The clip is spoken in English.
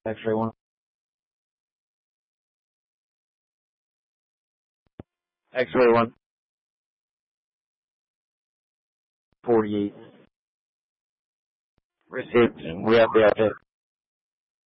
X-ray 1. X-ray 1. 48. Received. We have the update.